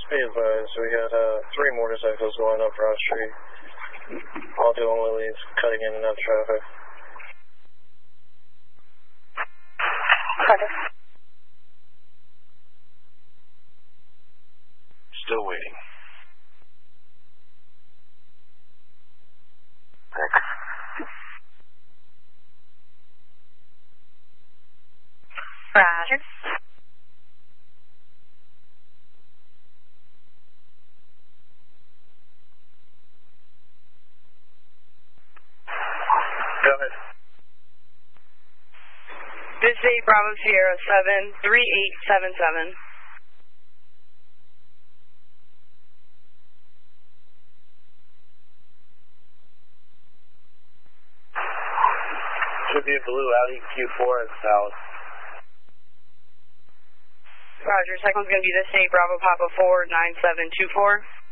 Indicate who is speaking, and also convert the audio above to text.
Speaker 1: Be advised, we got 3 motorcycles going up Broad Street. All doing wheelies, cutting in and out traffic.
Speaker 2: Roger.
Speaker 3: Still waiting.
Speaker 2: Thanks. Roger.
Speaker 1: Go ahead.
Speaker 4: This is 8 Bravo Sierra 73877.
Speaker 1: Should be a blue Audi Q4 and south.
Speaker 4: Roger, second one's going to be this 8 Bravo Papa 49724.